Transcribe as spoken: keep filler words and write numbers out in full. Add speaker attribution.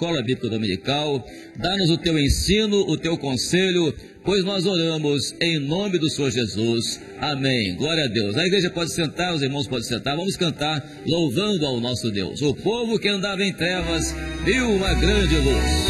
Speaker 1: Escola Bíblica Dominical. Dá-nos o teu ensino, o teu conselho, pois nós oramos em nome do Senhor Jesus. Amém. Glória a Deus. A igreja pode sentar, os irmãos podem sentar. Vamos cantar louvando ao nosso Deus. O povo que andava em trevas viu uma grande luz.